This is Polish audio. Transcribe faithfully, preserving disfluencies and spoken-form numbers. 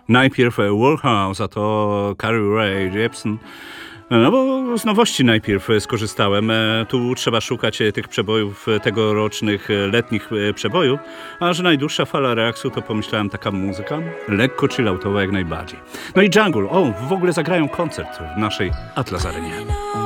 Najpierw Warhouse, a to Carly Rae Jepsen. No bo z nowości najpierw skorzystałem. Tu trzeba szukać tych przebojów, tegorocznych, letnich przebojów, a że najdłuższa fala reakcji, to pomyślałem, taka muzyka lekko chilloutowa jak najbardziej. No i Jungle, o, w ogóle zagrają koncert w naszej Atlas Arenie.